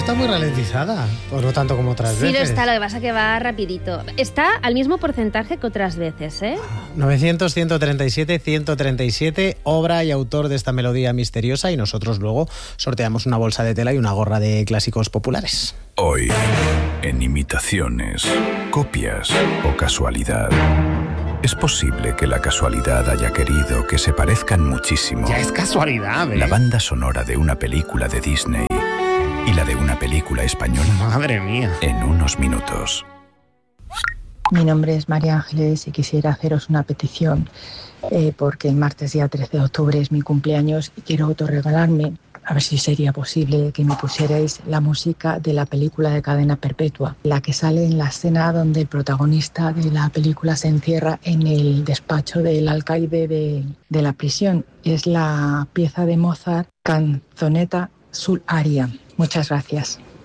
está muy ralentizada, por lo tanto como otras veces. Sí, lo está, lo que pasa es que va rapidito. Está al mismo porcentaje que otras veces, ¿eh? 900, 137, 137, obra y autor de esta melodía misteriosa, y nosotros luego sorteamos una bolsa de tela y una gorra de clásicos populares. Hoy, en imitaciones, copias o casualidad. Es posible que la casualidad haya querido que se parezcan muchísimo. Ya es casualidad, ¿eh? La banda sonora de una película de Disney y la de una película española. Madre mía. En unos minutos. Mi nombre es María Ángeles y quisiera haceros una petición porque el martes día 13 de octubre es mi cumpleaños y quiero autorregalarme, a ver si sería posible que me pusierais la música de la película de Cadena Perpetua, la que sale en la escena donde el protagonista de la película se encierra en el despacho del alcaide de la prisión. Es la pieza de Mozart, Canzonetta sul aria. Muchas gracias.